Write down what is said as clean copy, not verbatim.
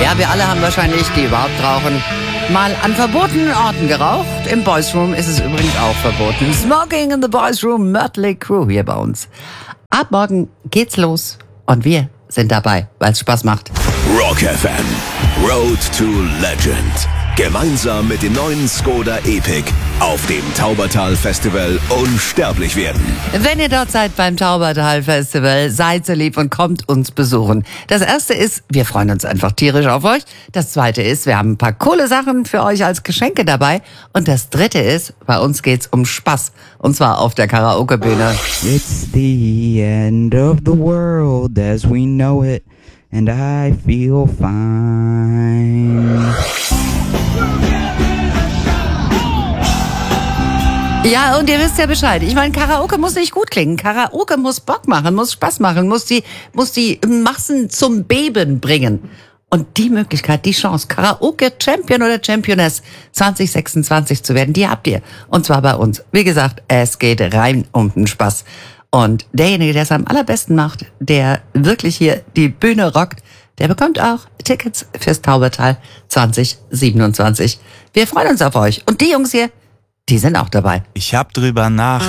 Ja, wir alle haben wahrscheinlich, die überhaupt rauchen, mal an verbotenen Orten geraucht. Im Boys Room ist es übrigens auch verboten. Smoking in the Boys Room, Mötley Crüe hier bei uns. Ab morgen geht's los und wir sind dabei, weil es Spaß macht. Rock FM, Road to Legend. Gemeinsam mit dem neuen Skoda Epic auf dem Taubertal Festival unsterblich werden. Wenn ihr dort seid beim Taubertal Festival, seid so lieb und kommt uns besuchen. Das erste ist, wir freuen uns einfach tierisch auf euch. Das zweite ist, wir haben ein paar coole Sachen für euch als Geschenke dabei. Und das dritte ist, bei uns geht's um Spaß. Und zwar auf der Karaoke-Bühne. It's the end of the world as we know it, and I feel fine. Ja, und ihr wisst ja Bescheid. Ich meine, Karaoke muss nicht gut klingen. Karaoke muss Bock machen, muss Spaß machen, muss die Massen zum Beben bringen. Und die Möglichkeit, die Chance, Karaoke-Champion oder Championess 2026 zu werden, die habt ihr. Und zwar bei uns. Wie gesagt, es geht rein um den Spaß. Und derjenige, der es am allerbesten macht, der wirklich hier die Bühne rockt, der bekommt auch Tickets fürs Taubertal 2027. Wir freuen uns auf euch. Und die Jungs hier, die sind auch dabei. Ich hab drüber nach.